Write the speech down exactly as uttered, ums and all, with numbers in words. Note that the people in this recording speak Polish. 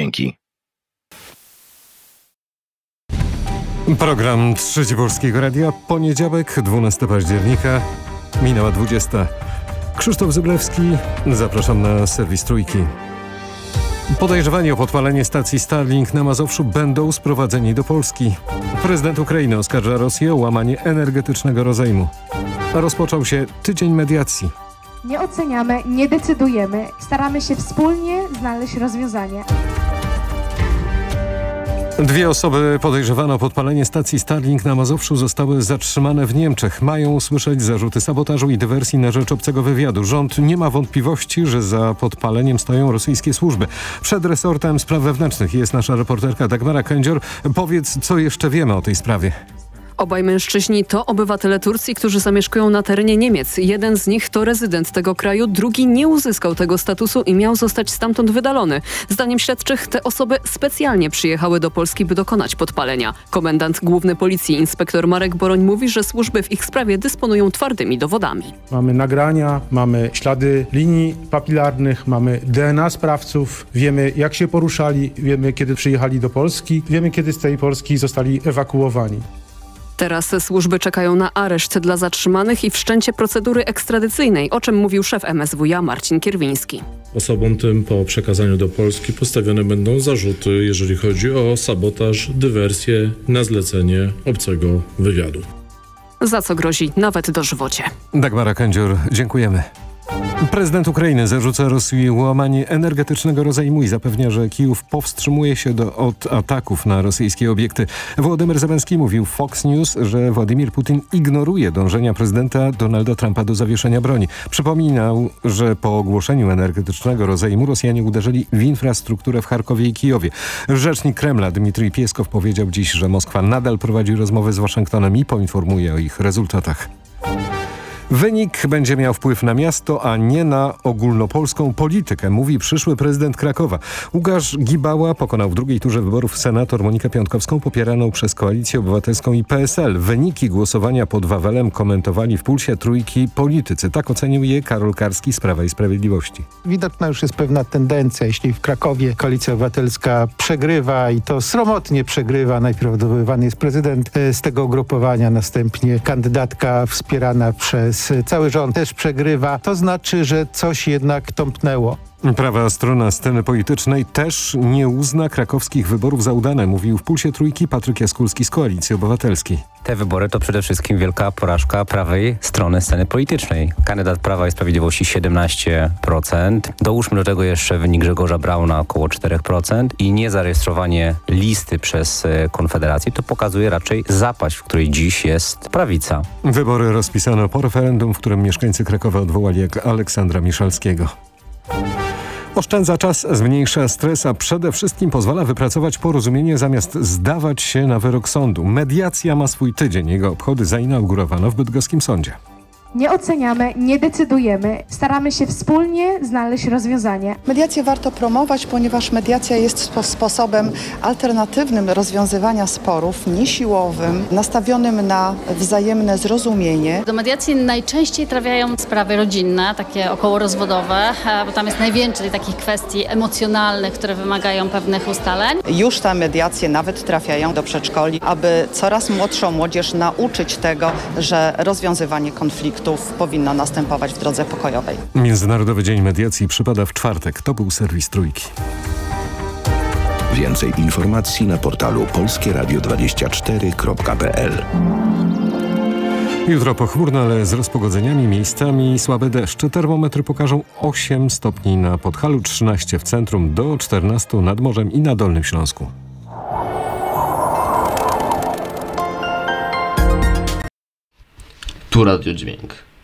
dźwięki. Program Trzeci Polskiego Radia, poniedziałek, dwunastego października, minęła dwudziesta. Krzysztof Zyblewski, zapraszam na serwis Trójki. Podejrzewani o podpalenie stacji Starlink na Mazowszu będą sprowadzeni do Polski. Prezydent Ukrainy oskarża Rosję o łamanie energetycznego rozejmu. Rozpoczął się tydzień mediacji. Nie oceniamy, nie decydujemy, staramy się wspólnie znaleźć rozwiązanie. Dwie osoby podejrzewane o podpalenie stacji Starlink na Mazowszu zostały zatrzymane w Niemczech. Mają usłyszeć zarzuty sabotażu i dywersji na rzecz obcego wywiadu. Rząd nie ma wątpliwości, że za podpaleniem stoją rosyjskie służby. Przed resortem spraw wewnętrznych jest nasza reporterka Dagmara Kędzior. Powiedz, co jeszcze wiemy o tej sprawie. Obaj mężczyźni to obywatele Turcji, którzy zamieszkują na terenie Niemiec. Jeden z nich to rezydent tego kraju, drugi nie uzyskał tego statusu i miał zostać stamtąd wydalony. Zdaniem śledczych te osoby specjalnie przyjechały do Polski, by dokonać podpalenia. Komendant główny policji inspektor Marek Boroń mówi, że służby w ich sprawie dysponują twardymi dowodami. Mamy nagrania, mamy ślady linii papilarnych, mamy D N A sprawców, wiemy jak się poruszali, wiemy kiedy przyjechali do Polski, wiemy kiedy z tej Polski zostali ewakuowani. Teraz służby czekają na areszt dla zatrzymanych i wszczęcie procedury ekstradycyjnej, o czym mówił szef M S W iA Marcin Kierwiński. Osobom tym po przekazaniu do Polski postawione będą zarzuty, jeżeli chodzi o sabotaż, dywersję na zlecenie obcego wywiadu. Za co grozi nawet dożywocie. Dagmara Kędzior, dziękujemy. Prezydent Ukrainy zarzuca Rosji łamanie energetycznego rozejmu i zapewnia, że Kijów powstrzymuje się do, od ataków na rosyjskie obiekty. Władimir Zełenski mówił w Fox News, że Władimir Putin ignoruje dążenia prezydenta Donalda Trumpa do zawieszenia broni. Przypominał, że po ogłoszeniu energetycznego rozejmu Rosjanie uderzyli w infrastrukturę w Charkowie i Kijowie. Rzecznik Kremla Dmitrij Pieskow powiedział dziś, że Moskwa nadal prowadzi rozmowy z Waszyngtonem i poinformuje o ich rezultatach. Wynik będzie miał wpływ na miasto, a nie na ogólnopolską politykę, mówi przyszły prezydent Krakowa. Łukasz Gibała pokonał w drugiej turze wyborów senator Monikę Piątkowską popieraną przez Koalicję Obywatelską i P S L. Wyniki głosowania pod Wawelem komentowali w Pulsie Trójki politycy. Tak ocenił je Karol Karski z Prawa i Sprawiedliwości. Widoczna już jest pewna tendencja. Jeśli w Krakowie Koalicja Obywatelska przegrywa i to sromotnie przegrywa, najpierw odwoływany jest prezydent z tego ugrupowania, następnie kandydatka wspierana przez cały rząd też przegrywa, to znaczy, że coś jednak tąpnęło. Prawa strona sceny politycznej też nie uzna krakowskich wyborów za udane, mówił w Pulsie Trójki Patryk Jaskulski z Koalicji Obywatelskiej. Te wybory to przede wszystkim wielka porażka prawej strony sceny politycznej. Kandydat Prawa i Sprawiedliwości siedemnaście procent. Dołóżmy do tego jeszcze wynik Grzegorza Brauna około cztery procent i niezarejestrowanie listy przez Konfederację to pokazuje raczej zapaść, w której dziś jest prawica. Wybory rozpisano po referendum, w którym mieszkańcy Krakowa odwołali Aleksandra Miszalskiego. Oszczędza czas, zmniejsza stres, a przede wszystkim pozwala wypracować porozumienie zamiast zdawać się na wyrok sądu. Mediacja ma swój tydzień. Jego obchody zainaugurowano w bydgoskim sądzie. Nie oceniamy, nie decydujemy, staramy się wspólnie znaleźć rozwiązanie. Mediację warto promować, ponieważ mediacja jest spo- sposobem alternatywnym rozwiązywania sporów, niesiłowym, nastawionym na wzajemne zrozumienie. Do mediacji najczęściej trafiają sprawy rodzinne, takie okołorozwodowe, bo tam jest najwięcej takich kwestii emocjonalnych, które wymagają pewnych ustaleń. Już te mediacje nawet trafiają do przedszkoli, aby coraz młodszą młodzież nauczyć tego, że rozwiązywanie konfliktu powinno następować w drodze pokojowej. Międzynarodowy Dzień Mediacji przypada w czwartek. To był serwis Trójki. Więcej informacji na portalu polskie radio dwadzieścia cztery kropka p l. Jutro pochmurno, ale z rozpogodzeniami, miejscami słabe deszcze. Termometry pokażą osiem stopni na Podhalu, trzynaście w centrum, do czternastu nad morzem i na Dolnym Śląsku. Tu Radio Dźwięk.